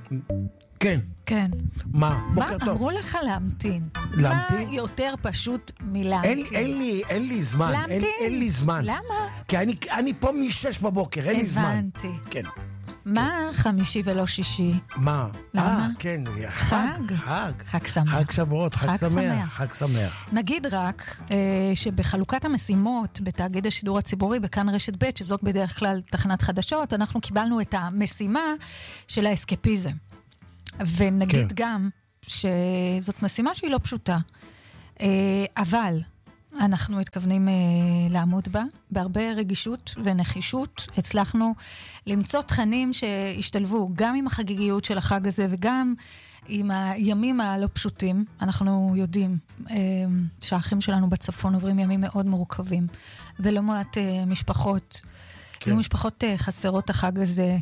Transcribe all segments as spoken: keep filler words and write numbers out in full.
כן. כן. מה? בוקר מה טוב. אמרו לך להמתין? להמתין? מה יותר פשוט מלהמתין? אין, אין לי, אין לי זמן. להמתין? אין, אין לי זמן. למה? כי אני, אני פה משש בבוקר, אין לי זמן. הבנתי. כן. מה חמישי ולא שישי? מה? למה? אה, כן. חג. חג? חג. חג שמח. חג שבועות, חג, חג שמח. שמח. חג שמח. נגיד רק אה, שבחלוקת המשימות בתאגיד השידור הציבורי בכאן רשת ב', שזאת בדרך כלל תחנת חדשות, אנחנו קיבלנו את המשימה של האסקפיזם. ונגיד כן. גם שזאת משימה שהיא לא פשוטה. אה, אבל אנחנו מתכוונים אה, לעמוד בה, בהרבה רגישות ונחישות. הצלחנו למצוא תכנים שהשתלבו גם עם החגיגיות של החג הזה וגם עם הימים הלא פשוטים. אנחנו יודעים אה, שהאחים שלנו בצפון עוברים ימים מאוד מורכבים, ולא מעט אה, משפחות, כן. יהיו משפחות אה, חסרות החג הזה,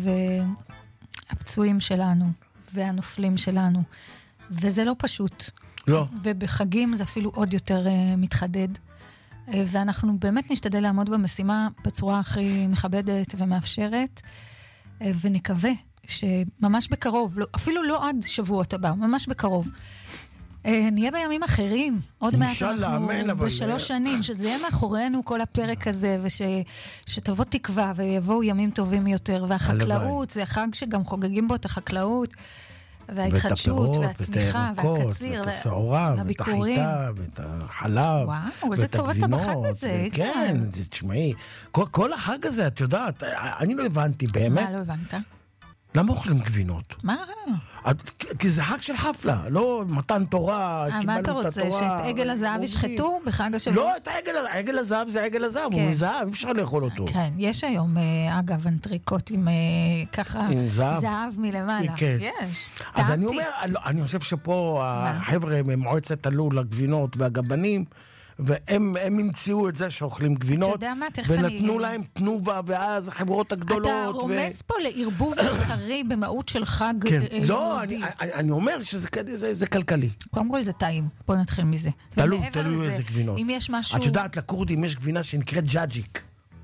והפצועים שלנו והנופלים שלנו, וזה לא פשוט. לא. ובחגים זה אפילו עוד יותר uh, מתחדד. Uh, ואנחנו באמת נשתדל לעמוד במשימה בצורה הכי מכבדת ומאפשרת, uh, ונקווה שממש בקרוב, לא, אפילו לא עד שבועות הבא, ממש בקרוב, uh, נהיה בימים אחרים. עוד מעט אנחנו אמן, בשלוש שנים, שזה יהיה מאחורינו כל הפרק הזה, ושתבוא תקווה ויבואו ימים טובים יותר. והחקלאות, זה החג שגם חוגגים בו את החקלאות, וההתחדשות, והצמיחה, והקציר, ואת הסעורה, ואת החיטה, ואת החלב, ואת הגבינות. כן, תשמעי, כל החג הזה, את יודעת, אני לא הבנתי באמת. מה לא הבנת? למה אוכלים גבינות? מה רע? כי זה חג של חפלה, לא מתן תורה, מה אתה רוצה, שאת עגל הזהב ישחטו בחג השבוע? לא, את העגל הזהב זה עגל הזהב, הוא מזהב, אפשר לאכול אותו. כן, יש היום, אגב, אנטריקות עם ככה זהב מלמעלה. יש. אז אני אומר, אני חושב שפה החבר'ה ממועצת הלול, הגבינות והגבנים, והם המציאו את זה שאוכלים גבינות, ונתנו להם תנובה, ואז החברות הגדולות. אתה רומס פה לערבוב מסחרי במהות של חג יהודי. לא, אני אומר שזה כלכלי. קודם כל זה טעים, בוא נתחיל מזה. תלוי, תלוי איזה גבינות. אם יש משהו... את יודעת, לכורדים יש גבינה שנקראת ג'אג'יק.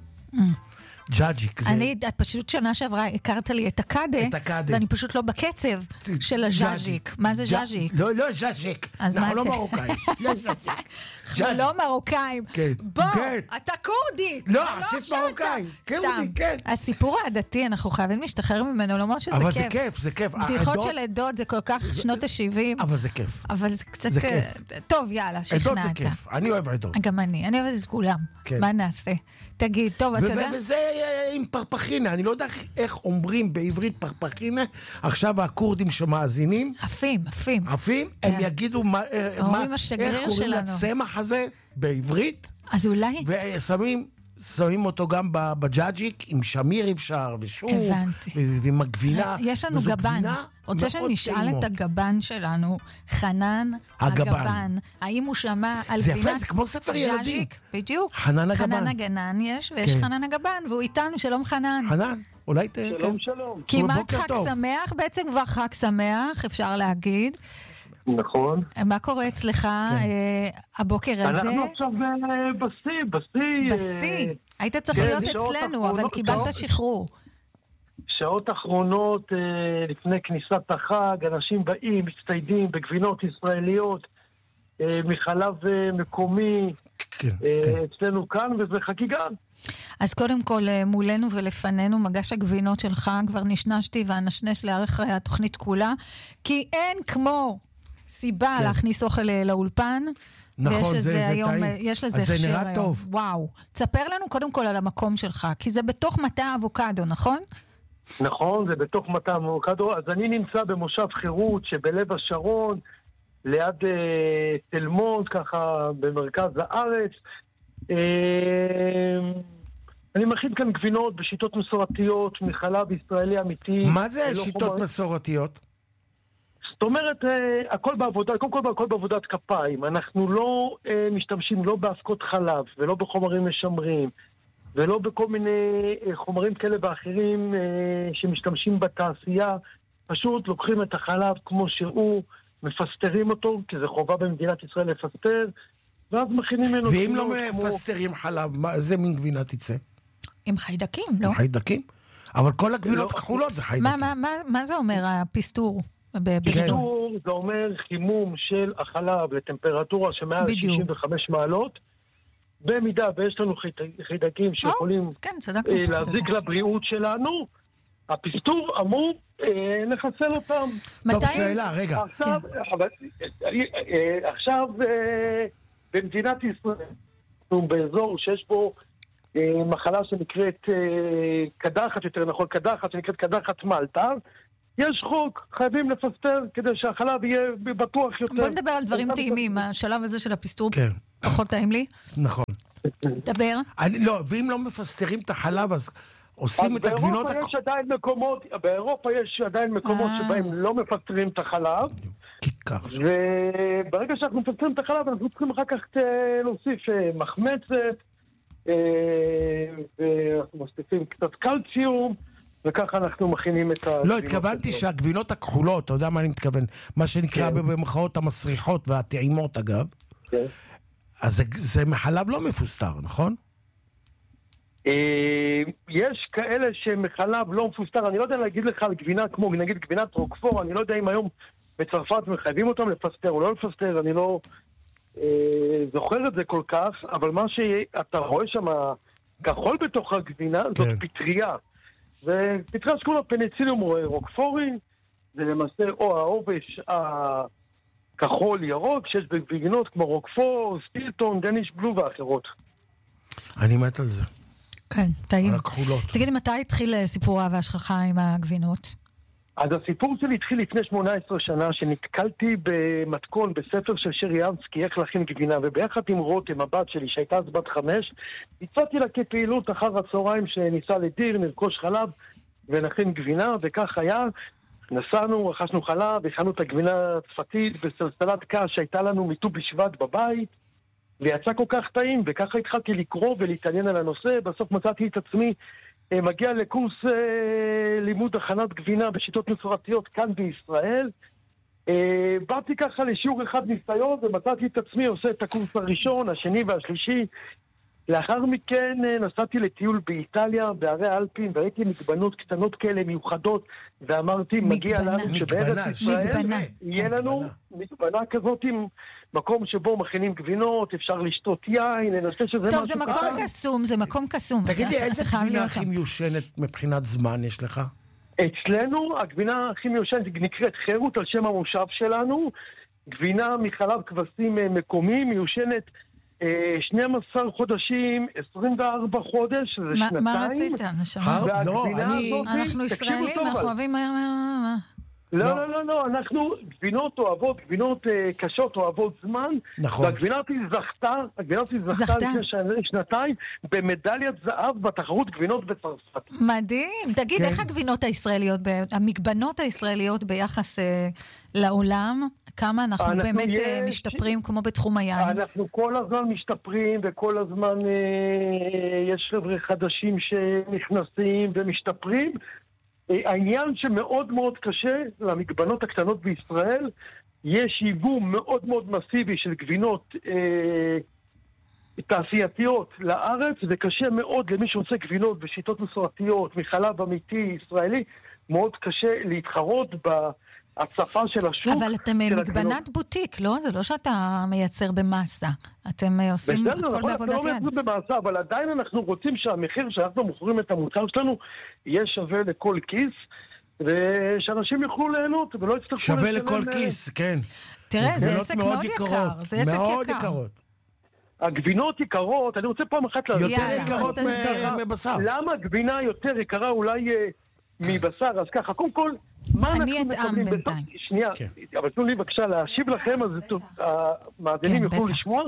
ג'אג'יק. אני, את פשוט שנה שעברה הכרת לי את הקאדה, ואני פשוט לא בקצב של הג'אג'יק. מה זה ג'אג'יק? לא, לא ג'אג'יק. אנחנו לא מרוקאים. אנחנו לא מרוקאים. בוא, אתה קורדי. לא, עשית מרוקאים. קורדי, כן. הסיפור העדתי, אנחנו חייבים להשתחרר ממנו, לומר שזה כיף. אבל זה כיף, זה כיף. בדיחות של עדות זה כל כך שנות ה-שבעים. אבל זה כיף. אבל זה קצת... טוב, יאללה, שכנעת. עדות זה כיף. אני אוהב עדות. גם אני. אני אוהבת את כולם. מה נעשה? תגיד, טוב, אתה יודע? וזה עם פרפחינה, אני לא יודע איך אומרים בעברית פרפחינה, עכשיו הכורדים שמאזינים, עפים, עפים. עפים, הם יגידו איך קוראים לצמח הזה בעברית, אז אולי... ושמים... שמים אותו גם בג'אג'יק, עם שמיר אפשר, ושוב, ועם הגבינה. יש לנו גבן. רוצה שנשאל את הגבן שלנו, חנן הגבן. האם הוא שמע על גבינת... זה יפה, זה כמו ספר ילדים. בדיוק. חנן הגבן. חנן הגנן יש, ויש חנן הגבן, והוא איתנו, שלום חנן. חנן, אולי ת... שלום, שלום. כמעט חג שמח, בעצם כבר חג שמח, אפשר להגיד. נכון. מה קורה אצלך הבוקר הזה? אנחנו עכשיו בשיא, בשיא. בשיא. היית צריך להיות אצלנו, אבל קיבלת שחרור. שעות אחרונות לפני כניסת החג, אנשים באים, מצטיידים בגבינות ישראליות, מחלב מקומי, אצלנו כאן, וזה חגיגה. אז קודם כל, מולנו ולפנינו, מגש הגבינות שלך, כבר נשנשתי ואנשנש לערך התוכנית כולה, כי אין כמו... סיבה כן. להכניס אוכל לאולפן. נכון, זה, זה היום, טעים. יש לזה אז זה נראה היום. טוב. וואו. תספר לנו קודם כל על המקום שלך, כי זה בתוך מטע האבוקדו, נכון? נכון, זה בתוך מטע האבוקדו. אז אני נמצא במושב חירות שבלב השרון, ליד אה, תל מונד, ככה במרכז הארץ. אה, אני מכין כאן גבינות בשיטות מסורתיות, מחלב ישראלי אמיתי. מה זה שיטות חומר... מסורתיות? זאת אומרת, הכל בעבודה, קודם כל, הכל בעבודת כפיים. אנחנו לא אה, משתמשים לא בהפקות חלב, ולא בחומרים משמרים, ולא בכל מיני אה, חומרים כאלה ואחרים אה, שמשתמשים בתעשייה. פשוט לוקחים את החלב כמו שהוא, מפסטרים אותו, כי זה חובה במדינת ישראל לפסטר, ואז מכינים ממנו... ואם לא מפסטרים כמו... חלב, מה, זה מין גבינה תצא? עם חיידקים, לא? עם חיידקים? אבל כל הגבינות כחולות זה חיידקים. מה זה אומר, הפסטור? פסטור זה אומר חימום של החלב לטמפרטורה שמעל שישים וחמש מעלות, במידה ויש לנו חיידקים שיכולים להזיק לבריאות שלנו, הפסטור אמור לחסל אותם. טוב, שאלה, רגע. עכשיו, במדינת ישראל, באזור שיש בו מחלה שנקראת קדחת, יותר נכון, קדחת שנקראת קדחת מלטה, יש חוק, חייבים לפסטר כדי שהחלב יהיה בטוח יותר. בוא נדבר על דברים טעימים, השלב הזה של הפסטור פחות טעים לי. נכון. דבר. לא, ואם לא מפסטרים את החלב, אז עושים את הגבינות... באירופה יש עדיין מקומות, באירופה יש עדיין מקומות שבהם לא מפסטרים את החלב, וברגע שאנחנו מפסטרים את החלב, אנחנו צריכים אחר כך להוסיף מחמצת, ואנחנו מוסיפים קצת קלציום, וככה אנחנו מכינים את הגבינות. לא, התכוונתי שהגבינות הכחולות, אתה יודע מה אני מתכוון, מה שנקרא במחאות המסריחות והטעימות אגב, אז זה מחלב לא מפוסטר, נכון? יש כאלה שמחלב לא מפוסטר, אני לא יודע להגיד לך על גבינה כמו, נגיד גבינת רוקפור, אני לא יודע אם היום בצרפת מחייבים אותם לפסטר או לא לפסטר, אני לא זוכר את זה כל כך, אבל מה שאתה רואה שם, כחול בתוך הגבינה, זאת פטריה. ופטריה שקוראים לה פניציליום רוקפורי, זה למעשה או העובש הכחול ירוק, שיש בגבינות כמו רוקפור, סטילטון, דניש בלו ואחרות. אני מת על זה. כן, טעים. על הכחולות. תגידי, מתי התחיל סיפור האהבה שלך עם הגבינות? אז הסיפור שלי התחיל לפני שמונה עשרה שנה, שנתקלתי במתכון בספר של שרי ארנסקי, איך להכין גבינה, וביחד עם רותם, הבת שלי, שהייתה אז בת חמש, הצעתי לה כפעילות אחר הצהריים שניסה לדיר, נרכוש חלב ונכין גבינה, וכך היה. נסענו, רכשנו חלב, הכנו את הגבינה הצפתית בסלסלת קש שהייתה לנו מט"ו בשבט בבית, ויצא כל כך טעים, וככה התחלתי לקרוא ולהתעניין על הנושא. בסוף מצאתי את עצמי מגיע לקורס אה, לימוד הכנת גבינה בשיטות מסורתיות כאן בישראל. אה, באתי ככה לשיעור אחד ניסיון ומצאתי את עצמי עושה את הקורס הראשון, השני והשלישי. לאחר מכן אה, נסעתי לטיול באיטליה, בערי האלפים, והייתי מגבנות קטנות כאלה מיוחדות, ואמרתי מגיע לנו שבארץ ישראל יהיה לנו מגבנה כזאת עם מקום שבו מכינים גבינות, אפשר לשתות יין, ננסה שזה משהו... טוב, זה מקום קסום, זה מקום קסום. תגידי, איזה גבינה הכי מיושנת מבחינת זמן יש לך? אצלנו, הגבינה הכי מיושנת נקראת חירות על שם המושב שלנו, גבינה מחלב כבשים מקומי, מיושנת שנים עשר חודשים, עשרים וארבע חודש, זה שנתיים. מה רצית? לא, אני... אנחנו ישראלים, אנחנו אוהבים... לא, לא, לא, לא, אנחנו גבינות אוהבות, גבינות קשות אוהבות זמן. נכון. והגבינה אותי זכתה, הגבינה אותי זכתה לפני שנתיים, במדליית זהב בתחרות גבינות בצרפת. מדהים. תגיד, איך הגבינות הישראליות, המגבנות הישראליות ביחס לעולם, כמה אנחנו באמת משתפרים כמו בתחום היין? אנחנו כל הזמן משתפרים, וכל הזמן יש חבר'ה חדשים שנכנסים ומשתפרים. העניין שמאוד מאוד קשה למגבנות הקטנות בישראל, יש ייבוא מאוד מאוד מסיבי של גבינות אה, תעשייתיות לארץ, וקשה מאוד למי שעושה גבינות בשיטות מסורתיות, מחלב אמיתי ישראלי, מאוד קשה להתחרות בהצפה של השוק. אבל אתם מגבנת בוטיק, לא? זה לא שאתה מייצר במסה. אתם עושים בסדר, הכל נכון, בעבודת אנחנו לא יד. מייצרים במסה, אבל עדיין אנחנו רוצים שהמחיר שאנחנו מוכרים את המוצר שלנו יהיה שווה לכל כיס, ושאנשים יוכלו ליהנות ולא יצטרכו... שווה לכל כיס, כן. תראה, זה עסק מאוד יקר. זה עסק מאוד יקר. יקרות. הגבינות יקרות, אני רוצה פעם אחת להסביר. יותר יקרות מבשר. למה גבינה יותר יקרה אולי מבשר? אז ככה, קודם כל, מה אנחנו מקבלים? בינתיים. שנייה, אבל תנו לי בבקשה להשיב לכם, אז המאזינים יוכלו לשמוע.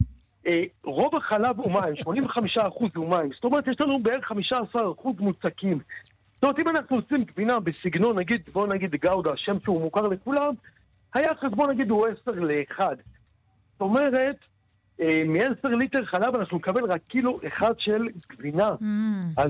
רוב החלב הוא מים, שמונים וחמישה אחוז הוא מים. זאת אומרת, יש לנו בערך חמישה עשר אחוז מוצקים. זאת אומרת, אם אנחנו עושים גבינה בסגנון, נגיד, בוא נגיד גאודה, השם שהוא מוכר לכולם, היחס, בוא נגיד, הוא עשר לאחד. זאת אומרת, מ-עשרה ליטר חלב אנחנו נקבל רק קילו אחד של גבינה. אז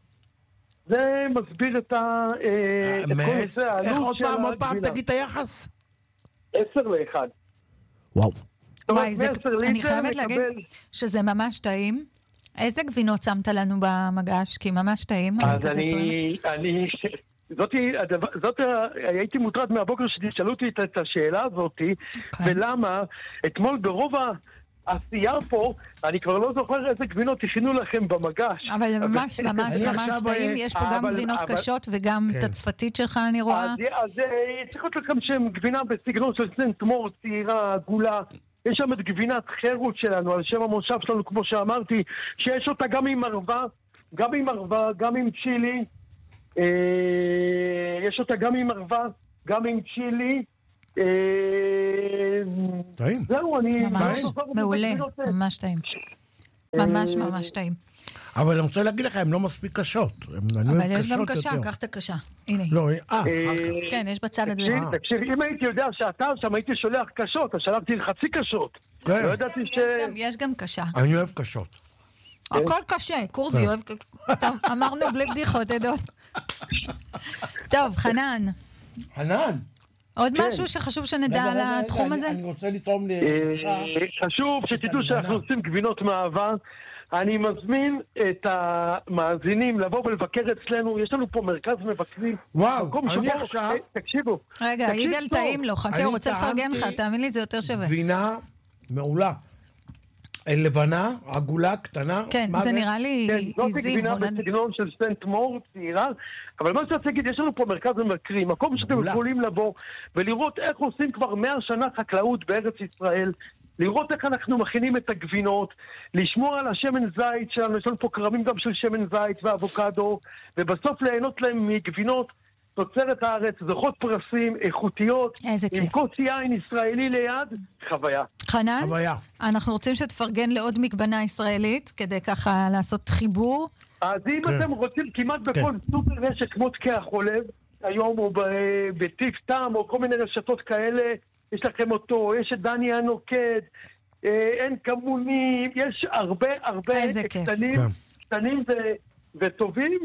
זה מסביר את כל נושא העלות של הגבינה. עוד פעם, עוד פעם, תגיד את היחס? עשר לאחד. וואו. וואי, אני חייבת להגיד שזה ממש טעים. איזה גבינות שמת לנו במגש? כי ממש טעים. אז אני, אני, זאתי, זאת, הייתי מוטרד מהבוקר שתשאלו אותי את השאלה הזאת, ולמה אתמול ברוב העשייה פה, אני כבר לא זוכר איזה גבינות הכינו לכם במגש. אבל ממש, ממש, ממש טעים. יש פה גם גבינות קשות וגם את הצפתית שלך, אני רואה. אז צריך להיות לכם שהם גבינה בסגנון של סנט מור, צעירה, עגולה. יש שם את גבינת חירות שלנו, על שם המושב שלנו, כמו שאמרתי, שיש אותה גם עם ערבה, גם עם ערבה, גם עם צ'ילי. יש אותה גם עם ערבה, גם עם צ'ילי. טעים. זהו, אני... ממש, מעולה, ממש טעים. ממש ממש טעים. אבל אני רוצה להגיד לך, הן לא מספיק קשות. אבל יש גם קשה, קח את הקשה. הנה. לא, אה, אחר כך. כן, יש בצד הזה. תקשיב, אם הייתי יודע שאתה שם הייתי שולח קשות, אז שלחתי חצי קשות. לא ידעתי ש... יש גם קשה. אני אוהב קשות. הכל קשה, קורדי אוהב... טוב, אמרנו בלי בדיחות, עדות. טוב, חנן. חנן. עוד משהו שחשוב שנדע על התחום הזה? אני רוצה לתרום לי... חשוב שתדעו שאנחנו עושים גבינות מאהבה. אני מזמין את המאזינים לבוא ולבקר אצלנו. יש לנו פה מרכז מבקרים. וואו, אני עכשיו... תקשיבו. רגע, יגאל טעים לו, חכה, הוא רוצה לפרגן לך, תאמין לי, זה יותר שווה. גבינה מעולה. לבנה, עגולה, קטנה. כן, זה נראה לי עיזים. זאת גבינה בסגנון של סנט מור, צעירה. אבל מה שאני רוצה להגיד, יש לנו פה מרכז מבקרים, מקום שאתם יכולים לבוא ולראות איך עושים כבר מאה שנה חקלאות בארץ ישראל, לראות איך אנחנו מכינים את הגבינות, לשמור על השמן זית שלנו, יש לנו פה קרמים גם של שמן זית ואבוקדו, ובסוף ליהנות להם מגבינות תוצרת הארץ, זוכות פרסים, איכותיות, עם כוס יין ישראלי ליד, חוויה. חנן, חוויה. אנחנו רוצים שתפרגן לעוד מגבנה ישראלית, כדי ככה לעשות חיבור. אז אם כן. אתם רוצים כמעט בכל כן. סופר נשק כמו תקיע חולב, היום או בטיף טעם או כל מיני רשתות כאלה, יש לכם אותו, יש את דני הנוקד, אין כמונים, יש הרבה הרבה קטנים, כן. קטנים ו, וטובים.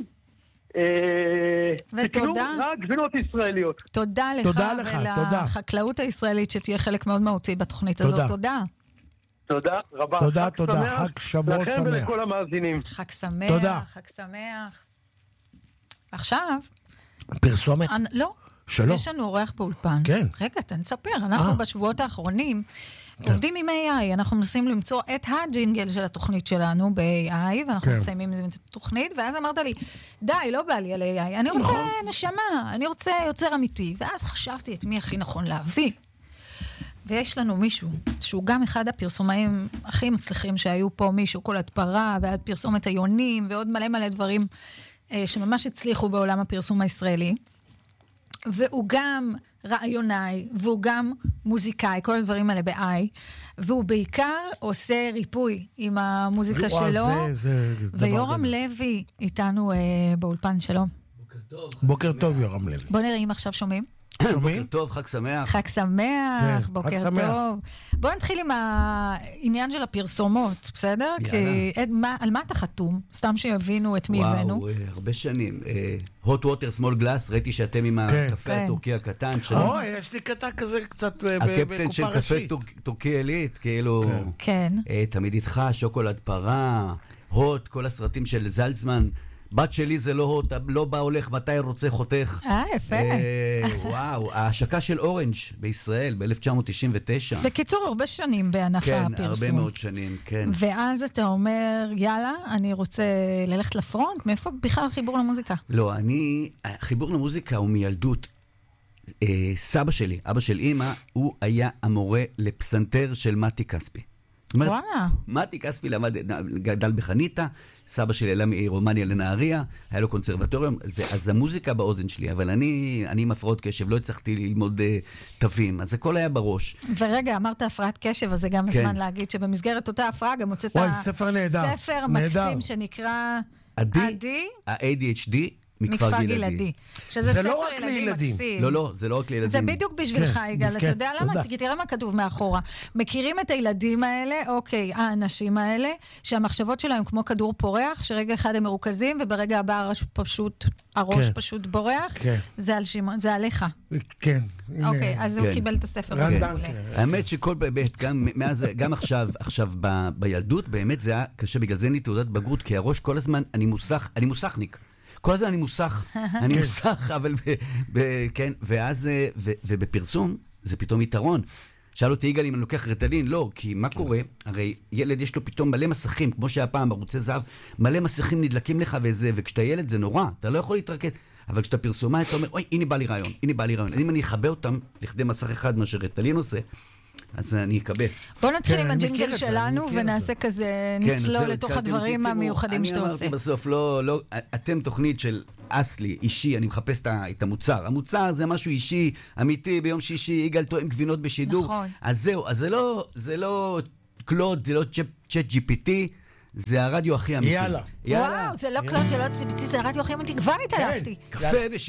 ותודה. רק גבינות ישראליות. תודה לך ולחקלאות הישראלית שתהיה חלק מאוד מהותי בתוכנית הזאת. תודה. תודה רבה. תודה, תודה. חג שבועות שמח. לכם ולכל המאזינים. חג שמח. תודה. חג שמח. עכשיו. פרסומת? לא. שלא. יש לנו אורח באולפן. כן. רגע, תנספר. אנחנו בשבועות האחרונים עובדים עם איי איי. אנחנו מנסים למצוא את הג'ינגל של התוכנית שלנו ב-איי איי, ואנחנו מסיימים את התוכנית, ואז אמרת לי, די, לא בא לי על איי איי. אני רוצה נשמה, אני רוצה יוצר אמיתי. ואז חשבתי את מי הכי נכון להביא. ויש לנו מישהו, שהוא גם אחד הפרסומאים הכי מצליחים שהיו פה, משוקולד פרה ועד פרסומת היונים, ועוד מלא מלא דברים שממש הצליחו בעולם הפרסום הישראלי. והוא גם רעיונאי, והוא גם מוזיקאי, כל הדברים האלה ב-I, והוא בעיקר עושה ריפוי עם המוזיקה שלו. זה, זה ויורם לוי איתנו אה, באולפן, שלום. בוקר טוב. בוקר טוב, יורם לוי. בוא נראה אם עכשיו שומעים. בוקר טוב, חג שמח. חג שמח, בוקר טוב. בוא נתחיל עם העניין של הפרסומות, בסדר? על מה אתה חתום? סתם שיבינו את מי הבאנו. וואו, הרבה שנים. hot water small glass, ראיתי שאתם עם הקפה הטורקי הקטן. או, יש לי קטע כזה קצת בקופה ראשית. הקפטן של קפה טורקי עילית, כאילו... כן. תמיד איתך, שוקולד פרה, הוט, כל הסרטים של זלצמן. בת שלי זה לא הוט, לא בא הולך, מתי רוצה חותך. אה, יפה. וואו, ההשקה של אורנג' בישראל ב-אלף תשע מאות תשעים ותשע. בקיצור, הרבה שנים בענף הפרסום. כן, הרבה מאוד שנים, כן. ואז אתה אומר, יאללה, אני רוצה ללכת לפרונט, מאיפה בכלל החיבור למוזיקה? לא, אני, החיבור למוזיקה הוא מילדות. סבא שלי, אבא של אמא, הוא היה המורה לפסנתר של מתי כספי. וואלה. מתי כספי למד, גדל בחניתה, סבא שלי עלה מרומניה לנהריה, היה לו קונסרבטוריום, אז המוזיקה באוזן שלי, אבל אני, אני עם הפרעות קשב, לא הצלחתי ללמוד תווים, אז הכל היה בראש. ורגע, אמרת הפרעת קשב, אז זה גם הזמן להגיד שבמסגרת אותה הפרעה גם הוצאת ספר נהדר. ספר מקסים שנקרא עדי, ה-איי די אייץ' די, מכפר גלעדי. שזה ספר ילדים מקסים. לא, לא, זה לא רק לילדים. זה בדיוק בשבילך, יגאל. אתה יודע למה? תראה מה כתוב מאחורה. מכירים את הילדים האלה, אוקיי, האנשים האלה, שהמחשבות שלהם כמו כדור פורח, שרגע אחד הם מרוכזים, וברגע הבא הראש פשוט, הראש פשוט בורח. זה על שמעון, זה עליך. כן. אוקיי, אז הוא קיבל את הספר. האמת שכל באמת, גם עכשיו, עכשיו בילדות, באמת זה היה קשה, בגלל זה אין לי תעודת בגרות, כי הראש כל הזמן, אני מוסך, אני מוסכניק. כל הזמן אני מוסך, אני מוסך, אבל כן, ואז, ובפרסום, זה פתאום יתרון. שאל אותי יגאל אם אני לוקח רטלין, לא, כי מה קורה? הרי ילד יש לו פתאום מלא מסכים, כמו שהיה פעם בערוצי זהב, מלא מסכים נדלקים לך וזה, וכשאתה ילד זה נורא, אתה לא יכול להתרכז. אבל כשאתה פרסומה, אתה אומר, אוי, הנה בא לי רעיון, הנה בא לי רעיון. אם אני אחבא אותם לכדי מסך אחד, מה שרטלין עושה, אז אני אקבל. בוא נתחיל עם הג'ינגל שלנו, ונעשה כזה, נצלול לתוך הדברים המיוחדים שאתה עושה. אני אמרתי בסוף, לא, אתם תוכנית של אסלי, אישי, אני מחפש את המוצר. המוצר זה משהו אישי, אמיתי, ביום שישי, יגאל טועם גבינות בשידור. נכון. אז זהו, אז זה לא קלוד, זה לא צ'אט ג'י פי טי, זה הרדיו הכי אמיתי. יאללה. וואו, זה לא קלוד, זה לא צ'אט ג'י פי טי, זה הרדיו הכי אמיתי, כבר התעלפתי. קפה